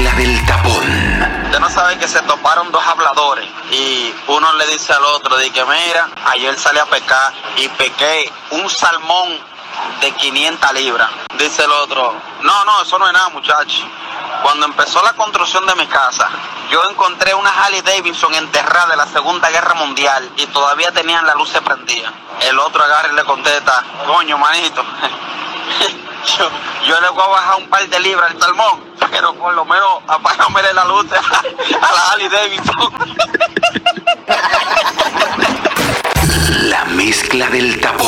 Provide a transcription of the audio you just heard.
mezcla del tapón. Usted no sabe que se toparon dos habladores y uno le dice al otro, de que mira, ayer salí a pescar y pesqué un salmón de 500 libras. Dice el otro, no, eso no es nada, muchacho. Cuando empezó la construcción de mi casa, yo encontré una Harley Davidson enterrada de la Segunda Guerra Mundial y todavía tenían la luz prendida. El otro agarra y le contesta, coño, manito, yo le voy a bajar un par de libras al salmón, pero por lo menos apágamele la luz a la Harley Davidson. La mezcla del tapón.